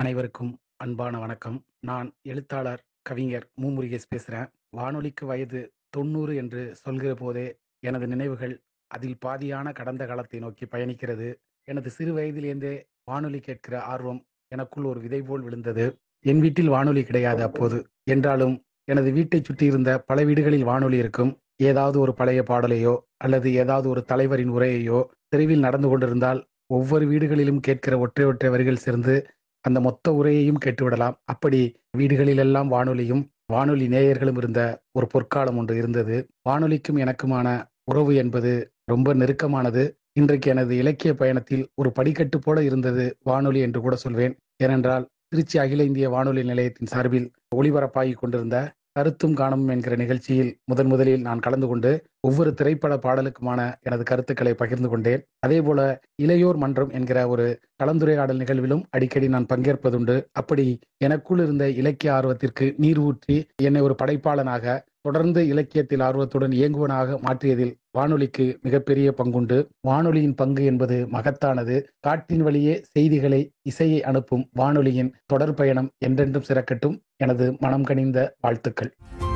அனைவருக்கும் அன்பான வணக்கம். நான் எழுத்தாளர், கவிஞர் முருகேஷ் பேசுறேன். வானொலிக்கு வயது 90 என்று சொல்கிற போதே, எனது நினைவுகள் அதில் பாதியான கடந்த காலத்தை நோக்கி பயணிக்கிறது. எனது சிறு வயதிலேருந்தே வானொலி கேட்கிற ஆர்வம் எனக்குள் ஒரு விதை போல் விழுந்தது. என் வீட்டில் வானொலி கிடையாது அப்போது. என்றாலும் எனது வீட்டைச் சுற்றியிருந்த பல வீடுகளில் வானொலி இருக்கும். ஏதாவது ஒரு பழைய பாடலையோ, அல்லது ஏதாவது ஒரு தலைவரின் உரையையோ தெருவில் நடந்து கொண்டிருந்தால், ஒவ்வொரு வீடுகளிலும் கேட்கிற ஒற்றை ஒற்றை வரிகள் சேர்ந்து அந்த மொத்த உரையையும் கேட்டுவிடலாம். அப்படி வீடுகளிலெல்லாம் வானொலியும், வானொலி நேயர்களும் இருந்த ஒரு பொற்காலம் ஒன்று இருந்தது. வானொலிக்கும் எனக்குமான உறவு என்பது ரொம்ப நெருக்கமானது. இன்றைக்கு எனது இலக்கிய பயணத்தில் ஒரு படிக்கட்டு போல இருந்தது வானொலி என்று கூட சொல்வேன். ஏனென்றால், திருச்சி அகில இந்திய வானொலி நிலையத்தின் சார்பில் ஒளிபரப்பாகிக் கொண்டிருந்த கருத்தும் காணமும் என்கிற நிகழ்ச்சியில் முதலில் நான் கலந்து கொண்டு ஒவ்வொரு திரைப்பட பாடலுக்குமான எனது கருத்துக்களை பகிர்ந்து கொண்டேன். அதேபோல இளையோர் மன்றம் என்கிற ஒரு கலந்துரையாடல் நிகழ்விலும் அடிக்கடி நான் பங்கேற்பதுண்டு. அப்படி எனக்குள் இருந்த இலக்கிய ஆர்வத்திற்கு நீர் ஊற்றி என்னை ஒரு படைப்பாளனாக, தொடர்ந்து இலக்கியத்தில் ஆர்வத்துடன் இயங்குவனாக மாற்றியதில் வானொலிக்கு மிகப்பெரிய பங்குண்டு. வானொலியின் பங்கு என்பது மகத்தானது. காற்றின் வழியே செய்திகளை, இசையை அனுப்பும் வானொலியின் தொடர் பயணம் என்றென்றும் சிறக்கட்டும். எனது மனம் கனிந்த வாழ்த்துக்கள்.